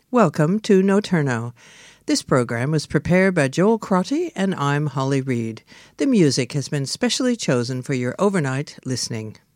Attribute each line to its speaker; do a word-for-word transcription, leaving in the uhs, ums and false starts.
Speaker 1: Welcome to Noturno. This program was prepared by Joel Crotty, and I'm Holly Reed. The music has been specially chosen for your overnight listening.